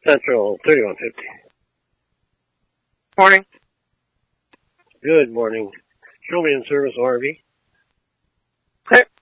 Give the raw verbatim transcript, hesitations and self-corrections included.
Central thirty-one fifty. Morning. Good morning. Show me in service O R V. Okay.